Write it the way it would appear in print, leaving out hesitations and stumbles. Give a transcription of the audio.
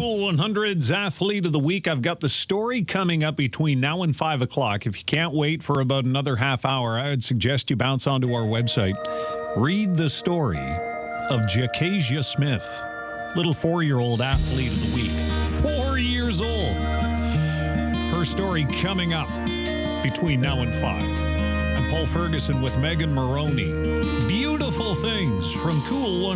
Cool 100's Athlete of the Week. I've got the story coming up between now and 5 o'clock. If you can't wait for about another half hour, I would suggest you bounce onto our website. Read the story of Jakasia Smith, little 4-year-old athlete of the week. 4 years old. Her story coming up between now and 5. I'm Paul Ferguson with Megan Maroney. Beautiful things from Cool 100.